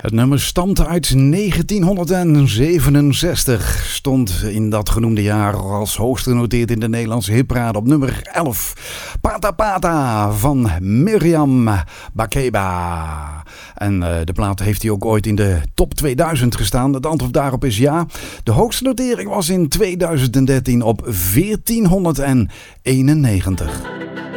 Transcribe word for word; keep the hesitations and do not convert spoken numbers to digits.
Het nummer stamt uit negentienhonderdzevenenzestig. Stond in dat genoemde jaar als hoogst genoteerd in de Nederlandse hitparade op nummer elf. Pata Pata van Miriam Makeba. En uh, de plaat heeft hij ook ooit in de top tweeduizend gestaan. Het antwoord daarop is ja. De hoogste notering was in tweeduizend dertien op veertienhonderdeenennegentig.